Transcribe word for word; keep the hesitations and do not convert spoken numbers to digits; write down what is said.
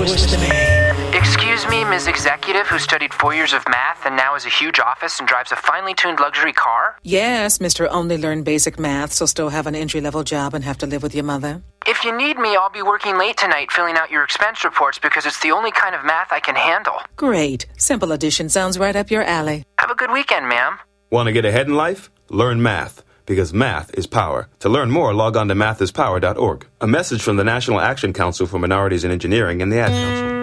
What's the name? Excuse me, Miz Executive, who studied four years of math and now has a huge office and drives a finely tuned luxury car? Yes, Mister Only Learn Basic Math, so still have an entry-level job and have to live with your mother. If you need me, I'll be working late tonight filling out your expense reports because it's the only kind of math I can handle. Great. Simple addition sounds right up your alley. Have a good weekend, ma'am. Want to get ahead in life? Learn math, because math is power. To learn more, log on to math is power dot org. A message from the National Action Council for Minorities in Engineering and the Ad Council.